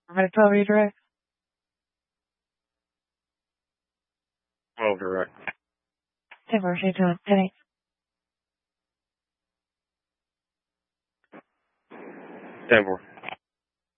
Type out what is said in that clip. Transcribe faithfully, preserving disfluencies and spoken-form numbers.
I'm going to twelve redirect. twelve direct. ten four, shade to ten eight. ten four.